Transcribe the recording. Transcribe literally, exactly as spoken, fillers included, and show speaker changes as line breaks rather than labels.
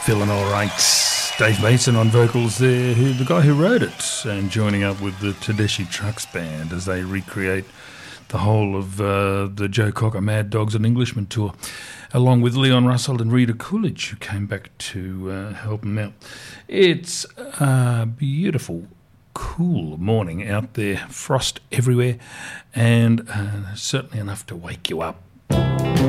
feeling all right. Dave Mason on vocals there, who the guy who wrote it, and joining up with the Tedeschi Trucks Band as they recreate the whole of uh, the Joe Cocker Mad Dogs and Englishmen tour, along with Leon Russell and Rita Coolidge, who came back to uh, help them out. It's a beautiful, cool morning out there, frost everywhere, and uh, certainly enough to wake you up.